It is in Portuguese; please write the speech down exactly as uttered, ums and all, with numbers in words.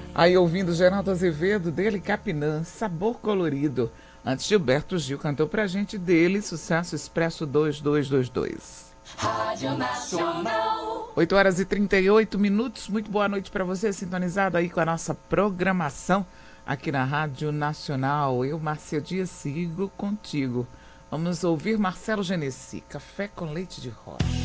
Aí ouvindo Geraldo Azevedo, dele Capinã, Sabor Colorido. Antes Gilberto Gil cantou pra gente dele, Sucesso Expresso dois dois dois dois. Rádio Nacional. oito horas e trinta e oito minutos. Muito boa noite para você, sintonizado aí com a nossa programação aqui na Rádio Nacional. Eu, Márcia Dias, sigo contigo. Vamos ouvir Marcelo Genesi, Café com Leite de Rosa.